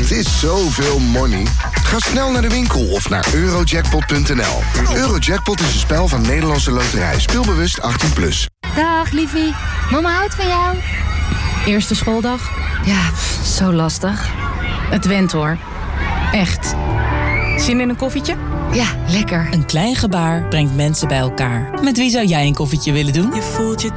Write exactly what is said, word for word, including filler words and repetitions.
Het is zoveel money. Ga snel naar de winkel of naar eurojackpot punt n l. Eurojackpot is een spel van Nederlandse Loterij. Speelbewust achttien plus. Dag, liefie. Mama houdt van jou. Eerste schooldag? Ja, pff, zo lastig. Het went hoor. Echt. Zin in een koffietje? Ja, lekker. Een klein gebaar brengt mensen bij elkaar. Met wie zou jij een koffietje willen doen? Je voelt je